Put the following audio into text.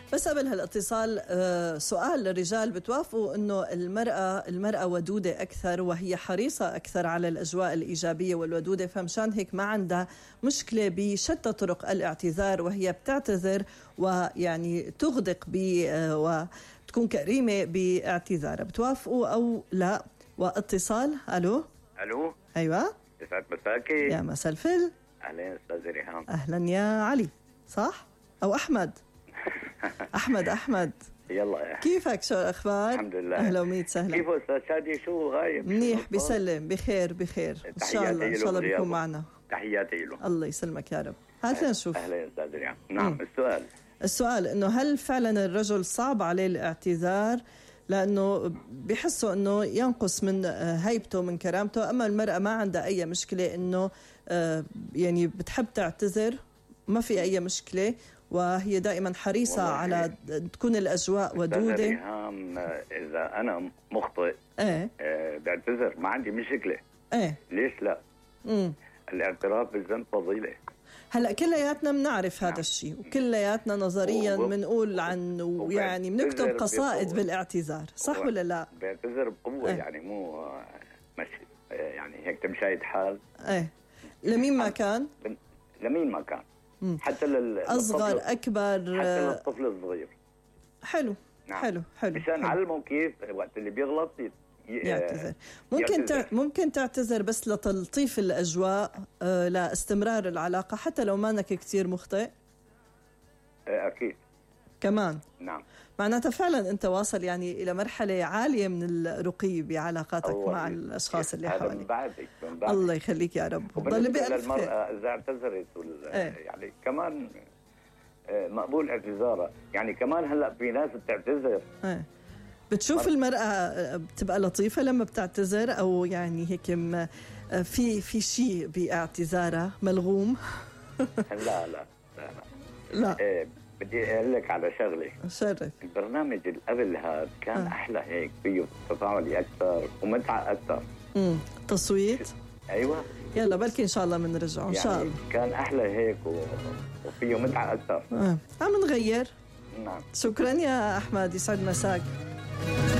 بس قبل هالاتصال سؤال للرجال، بتوافقوا انه المرأة ودودة اكثر وهي حريصة اكثر على الاجواء الايجابية والودودة، فمشان هيك ما عندها مشكلة بشتى طرق الاعتذار، وهي بتعتذر ويعني تغدق وتكون كريمة باعتذارها. بتوافقوا او لا؟ واتصال. الو. ايوه، يسعد مساكي. يا مساء الفل. اهلا استاذ ريهام. اهلا يا علي. صح او احمد؟ احمد يلا، كيفك؟ شو الاخبار؟ الحمد لله. اهلا وميت سهلا. كيف استاذ شادي؟ شو غايب؟ منيح، بيسلم، بخير ان شاء الله بيكون معنا. تحياتي له. الله يسلمك يا رب. هات لنشوف. اهلا استاذ ريهام. نعم. السؤال انه هل فعلا الرجل صعب عليه الاعتذار لانه بيحسوا انه ينقص من هيبته من كرامته، اما المرأة ما عندها اي مشكلة انه يعني بتحب تعتذر، ما في اي مشكلة، وهي دائما حريصة على تكون الأجواء ودودة. إذا أنا مخطئ بعتذر، ما عندي مشكلة. ليش لا؟ الاعتراف بالذنب فضيلة. هلا كلياتنا بنعرف هذا الشيء، وكلياتنا نظريا بنقول عنه، يعني بنكتب قصائد بالاعتذار، صح ولا لا؟ بعتذر بقوة. يعني مو ماشي، يعني هيك تمشايد حال. لمين ما كان؟ لمين ما كان، حتى أصغر أكبر، حتى للطفل الصغير. حلو. نعم. حلو مشان نعلمه كيف وقت اللي بيغلط يعتذر. ممكن تعتذر بس لتلطيف الأجواء، لاستمرار العلاقة حتى لو ما أنك كتير مخطئ. أكيد كمان. نعم. معناتها فعلا أنت واصل يعني إلى مرحلة عالية من الرقي بعلاقاتك مع الأشخاص اللي حواليك. من بعدك. الله يخليك يا رب. وبالنسبة للمرأة إذا اعتذرت يعني كمان مقبول اعتذارها. يعني كمان هلأ في ناس بتعتذر. بتشوف المرأة بتبقى لطيفة لما بتعتذر، أو يعني هيك في شيء باعتذارها ملغوم؟ لا. بدي أقول لك على شغلة. شرف. البرنامج اللي قبل هذا كان أحلى، هيك فيه تفاعلي أكثر ومتعة أكثر. تصويت. أيوة. يلا بلكي إن شاء الله بنرجعه إن شاء الله. كان أحلى هيك وفيه متعة أكثر. عم نغير. نعم. شكرا يا أحمد، يسعد مساك.